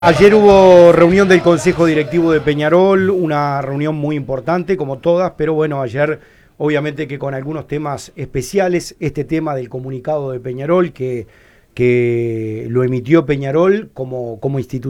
Ayer hubo reunión del Consejo Directivo de Peñarol, una reunión muy importante como todas, pero bueno, ayer obviamente que con algunos temas especiales, este tema del comunicado de Peñarol que lo emitió Peñarol como institución.